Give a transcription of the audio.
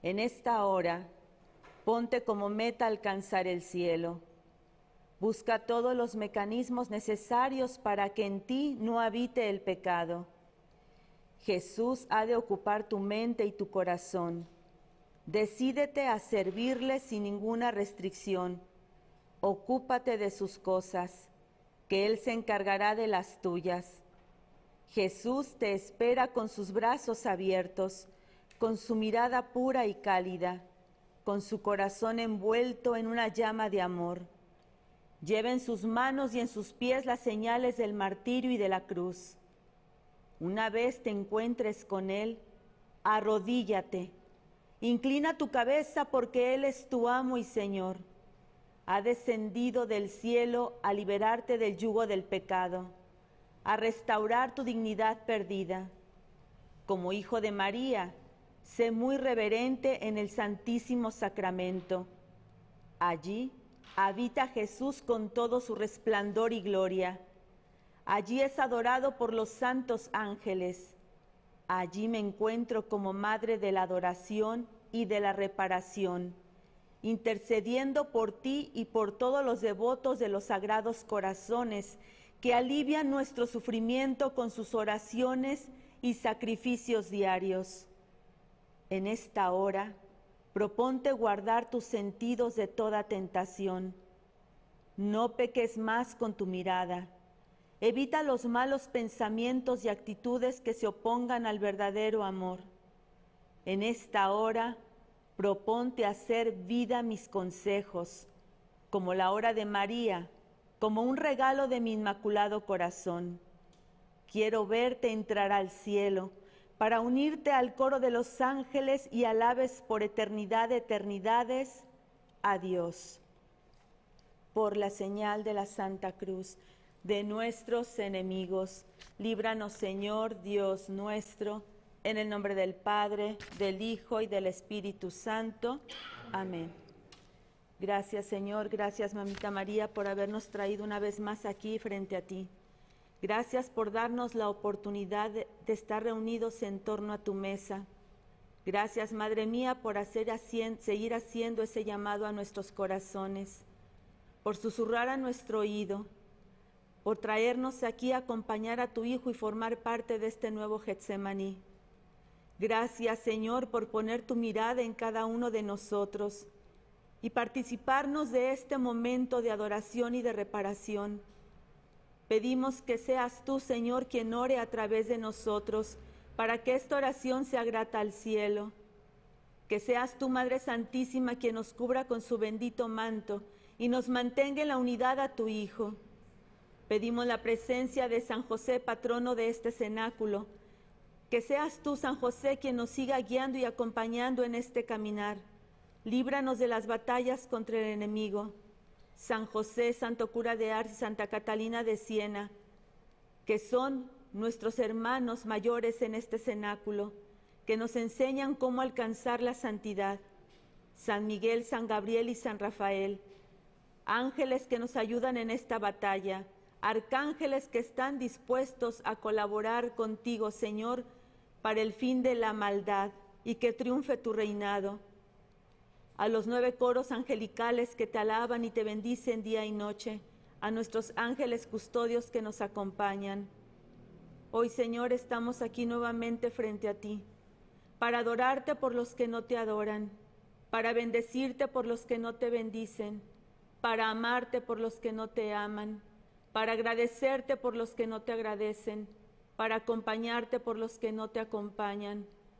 En esta hora, ponte como meta alcanzar el cielo. Busca todos los mecanismos necesarios para que en ti no habite el pecado. Jesús ha de ocupar tu mente y tu corazón. Decídete a servirle sin ninguna restricción. Ocúpate de sus cosas, que Él se encargará de las tuyas. Jesús te espera con sus brazos abiertos, con su mirada pura y cálida, con su corazón envuelto en una llama de amor. Lleva en sus manos y en sus pies las señales del martirio y de la cruz. Una vez te encuentres con Él, arrodíllate, inclina tu cabeza porque Él es tu amo y Señor. Ha descendido del cielo a liberarte del yugo del pecado, a restaurar tu dignidad perdida. Como hijo de María, sé muy reverente en el Santísimo Sacramento. Allí habita Jesús con todo su resplandor y gloria. Allí es adorado por los santos ángeles. Allí me encuentro como madre de la adoración y de la reparación, intercediendo por ti y por todos los devotos de los sagrados corazones que alivian nuestro sufrimiento con sus oraciones y sacrificios diarios. En esta hora, proponte guardar tus sentidos de toda tentación. No peques más con tu mirada. Evita los malos pensamientos y actitudes que se opongan al verdadero amor. En esta hora, proponte hacer vida mis consejos, como la hora de María, como un regalo de mi inmaculado corazón. Quiero verte entrar al cielo, para unirte al coro de los ángeles y alabes por eternidad de eternidades a Dios. Por la señal de la Santa Cruz de nuestros enemigos, líbranos, Señor Dios nuestro, en el nombre del Padre, del Hijo y del Espíritu Santo. Amén. Gracias, Señor, gracias, Mamita María, por habernos traído una vez más aquí frente a ti. Gracias por darnos la oportunidad de estar reunidos en torno a tu mesa. Gracias, Madre mía, por seguir haciendo ese llamado a nuestros corazones, por susurrar a nuestro oído, por traernos aquí a acompañar a tu Hijo y formar parte de este nuevo Getsemaní. Gracias, Señor, por poner tu mirada en cada uno de nosotros y participarnos de este momento de adoración y de reparación. Pedimos que seas tú, Señor, quien ore a través de nosotros, para que esta oración sea grata al cielo. Que seas tú, Madre Santísima, quien nos cubra con su bendito manto y nos mantenga en la unidad a tu Hijo. Pedimos la presencia de San José, patrono de este cenáculo. Que seas tú, San José, quien nos siga guiando y acompañando en este caminar. Líbranos de las batallas contra el enemigo. San José, Santo Cura de Ars y Santa Catalina de Siena, que son nuestros hermanos mayores en este cenáculo, que nos enseñan cómo alcanzar la santidad. San Miguel, San Gabriel y San Rafael, ángeles que nos ayudan en esta batalla, arcángeles que están dispuestos a colaborar contigo, Señor, para el fin de la maldad y que triunfe tu reinado. A los 9 coros angelicales que te alaban y te bendicen día y noche, a nuestros ángeles custodios que nos acompañan. Hoy, Señor, estamos aquí nuevamente frente a ti, para adorarte por los que no te adoran, para bendecirte por los que no te bendicen, para amarte por los que no te aman, para agradecerte por los que no te agradecen, para acompañarte por los que no te acompañan,